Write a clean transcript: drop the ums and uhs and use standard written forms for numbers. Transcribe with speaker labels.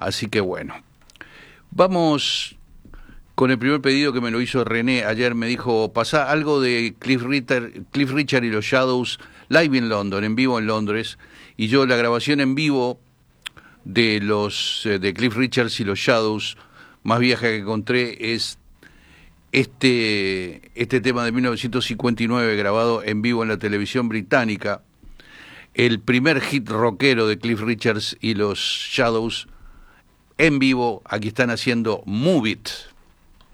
Speaker 1: Así que bueno, vamos con el primer pedido que me lo hizo René. Ayer me dijo, pasá algo de Cliff Richard y los Shadows live en London, en vivo en Londres. Y yo la grabación en vivo de los de Cliff Richards y los Shadows más vieja que encontré es este tema de 1959 grabado en vivo en la televisión británica, el primer hit rockero de Cliff Richards y los Shadows en vivo. Aquí están haciendo Move It.